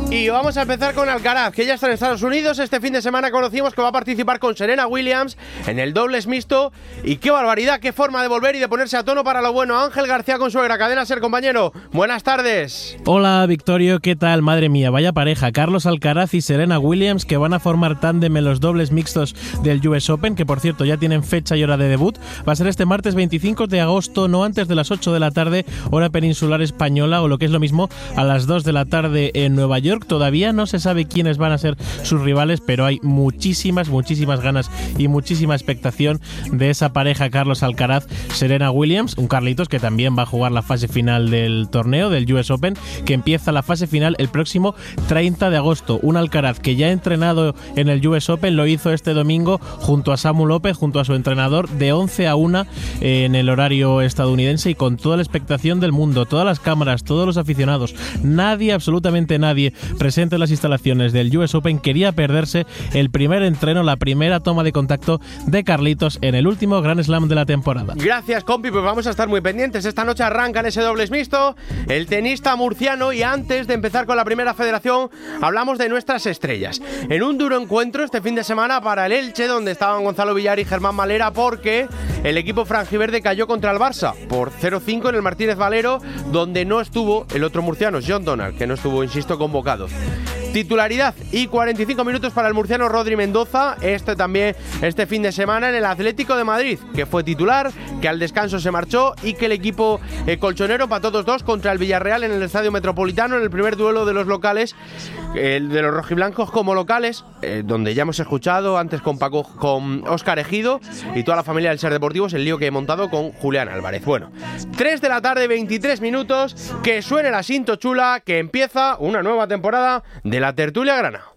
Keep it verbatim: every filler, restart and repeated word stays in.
Y vamos a empezar con Alcaraz, que ya está en Estados Unidos. Este fin de semana conocimos que va a participar con Serena Williams en el dobles mixto. Y qué barbaridad, qué forma de volver y de ponerse a tono para lo bueno. Ángel García con Suegra, Cadena Ser, compañero. Buenas tardes. Hola, Victorio, ¿qué tal? Madre mía, vaya pareja. Carlos Alcaraz y Serena Williams, que van a formar tándem en los dobles mixtos del U S Open, que por cierto ya tienen fecha y hora de debut. Va a ser este martes veinticinco de agosto, no antes de las ocho de la tarde, hora peninsular española, o lo que es lo mismo, a las dos de la tarde en Nueva York. Todavía no se sabe quiénes van a ser sus rivales, pero hay muchísimas, muchísimas ganas y muchísima expectación de esa pareja Carlos Alcaraz, Serena Williams, un Carlitos que también va a jugar la fase final del torneo, del U S Open, que empieza la fase final el próximo treinta de agosto. Un Alcaraz que ya ha entrenado en el U S Open, lo hizo este domingo junto a Samu López, junto a su entrenador, de once a una en el horario estadounidense, y con toda la expectación del mundo, todas las cámaras, todos los aficionados, nadie, absolutamente nadie presente en las instalaciones del U S Open quería perderse el primer entreno, la primera toma de contacto de Carlitos en el último Grand Slam de la temporada. Gracias, compi, pues vamos a estar muy pendientes. Esta noche arranca en ese dobles mixto el tenista murciano, y antes de empezar con la primera federación hablamos de nuestras estrellas. En un duro encuentro este fin de semana para el Elche, donde estaban Gonzalo Villar y Germán Malera, porque el equipo franjiverde cayó contra el Barça por cero cinco en el Martínez Valero, donde no estuvo el otro murciano, John Donald, que no estuvo, insisto, convocado. Titularidad y cuarenta y cinco minutos para el murciano Rodri Mendoza, este también este fin de semana en el Atlético de Madrid, que fue titular, que al descanso se marchó, y que el equipo eh, colchonero empató dos dos contra el Villarreal en el Estadio Metropolitano, en el primer duelo de los locales, eh, de los rojiblancos como locales, eh, donde ya hemos escuchado antes con Paco, con Óscar Ejido y toda la familia del Ser Deportivos, el lío que he montado con Julián Álvarez. Bueno, tres de la tarde, veintitrés minutos, que suene la cinto chula, que empieza una nueva temporada de la Tertulia Grana.